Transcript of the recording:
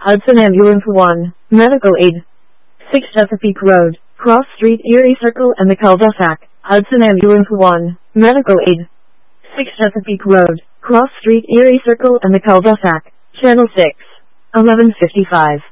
Hudson Ambulance 1, Medical Aid. 6 Chesapeake Road, Cross Street, Erie Circle and the cul-de-sac. Hudson Ambulance 1, Medical Aid. 6 Chesapeake Road, Cross Street, Erie Circle and the cul-de-sac. Channel 6. 1155.